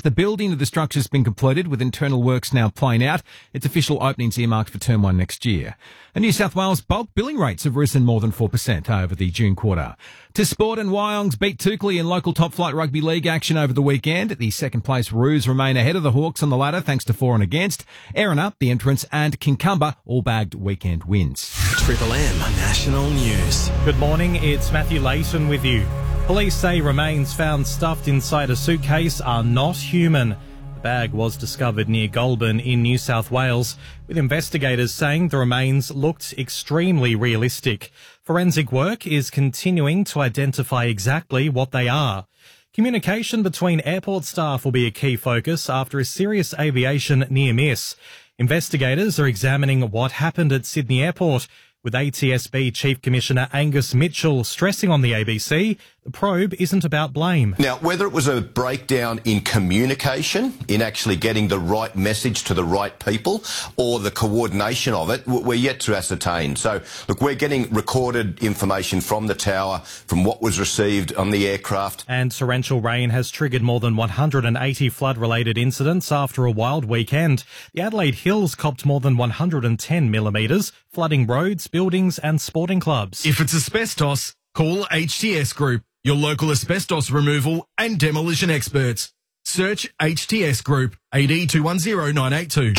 The building of the structure has been completed, with internal works now playing out. Its official opening's earmarked for term 1 next year. And New South Wales bulk billing rates have risen more than 4% over the June quarter. To sport, and Wyongs beat Toukley in local top flight rugby league action over the weekend. The second place Roos remain ahead of the Hawks on the ladder thanks to for and against. Erina, the entrance, and Kincumber all bagged weekend wins. Triple M National News. Good morning, it's Matthew Layton with you. Police say remains found stuffed inside a suitcase are not human. The bag was discovered near Goulburn in New South Wales, with investigators saying the remains looked extremely realistic. Forensic work is continuing to identify exactly what they are. Communication between airport staff will be a key focus after a serious aviation near miss. Investigators are examining what happened at Sydney Airport, with ATSB Chief Commissioner Angus Mitchell stressing on the ABC the probe isn't about blame. Now, whether it was a breakdown in communication, in actually getting the right message to the right people, or the coordination of it, we're yet to ascertain. So, look, we're getting recorded information from the tower, from what was received on the aircraft. And torrential rain has triggered more than 180 flood-related incidents after a wild weekend. The Adelaide Hills copped more than 110 millimetres, flooding roads, buildings and sporting clubs. If it's asbestos, call HTS Group, your local asbestos removal and demolition experts. Search HTS Group, AD 210982.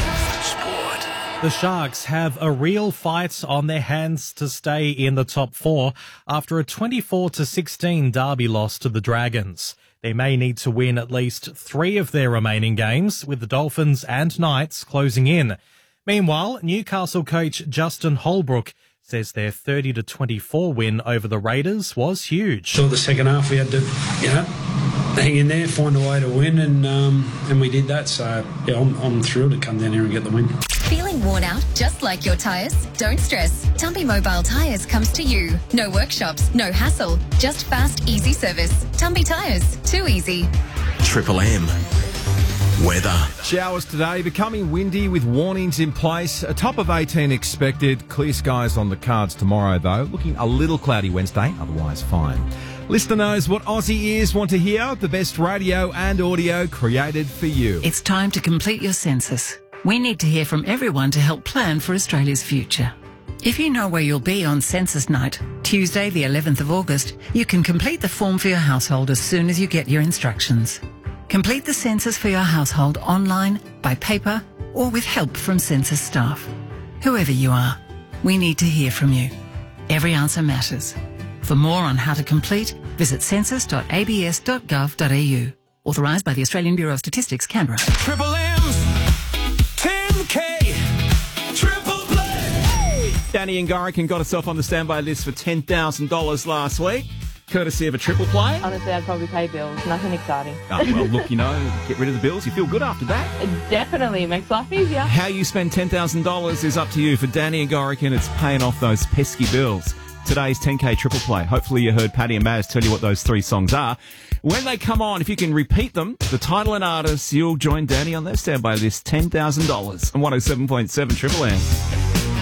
The Sharks have a real fight on their hands to stay in the top 4 after a 24-16 derby loss to the Dragons. They may need to win at least 3 of their remaining games, with the Dolphins and Knights closing in. Meanwhile, Newcastle coach Justin Holbrook says their 30-24 win over the Raiders was huge. So the second half we had to, hang in there, find a way to win, and we did that. So yeah, I'm thrilled to come down here and get the win. Feeling worn out, just like your tyres? Don't stress. Tumpy Mobile Tyres comes to you. No workshops, no hassle, just fast, easy service. Tumpy Tyres, too easy. Triple M weather. Showers today, becoming windy with warnings in place. A top of 18 expected. Clear skies on the cards tomorrow, though. Looking a little cloudy Wednesday, otherwise fine. Listener knows what Aussie ears want to hear. The best radio and audio created for you. It's time to complete your census. We need to hear from everyone to help plan for Australia's future. If you know where you'll be on census night, Tuesday the 11th of August, you can complete the form for your household as soon as you get your instructions. Complete the census for your household online, by paper, or with help from census staff. Whoever you are, we need to hear from you. Every answer matters. For more on how to complete, visit census.abs.gov.au. Authorised by the Australian Bureau of Statistics, Canberra. Triple M's 10K Triple Play. Danny and Gorican got herself on the standby list for $10,000 last week, courtesy of a triple play. Honestly, I'd probably pay bills. Nothing exciting. Oh, well, look, get rid of the bills. You feel good after that. Definitely makes life easier. How you spend $10,000 is up to you. For Danny and Gorican, it's paying off those pesky bills. Today's 10K triple play. Hopefully you heard Paddy and Maz tell you what those 3 songs are. When they come on, if you can repeat them, the title and artist, you'll join Danny on their standby list. $10,000 on 107.7 Triple M.